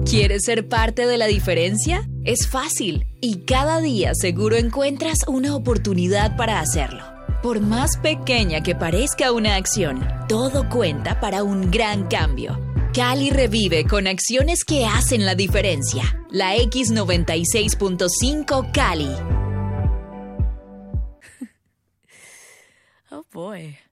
¿Quieres ser parte de la diferencia? Es fácil y cada día seguro encuentras una oportunidad para hacerlo. Por más pequeña que parezca una acción, todo cuenta para un gran cambio. Cali revive con acciones que hacen la diferencia. La X96.5 Cali. Oh boy.